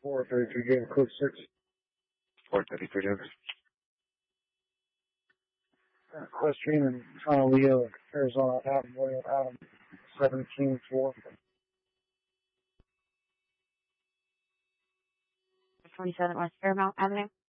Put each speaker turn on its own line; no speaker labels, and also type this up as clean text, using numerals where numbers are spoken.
433 game code 6.
433 Denver.
Equestrian and Honolulu, Arizona, Adam William, Adam 17-4.
27 West Fairmount Avenue.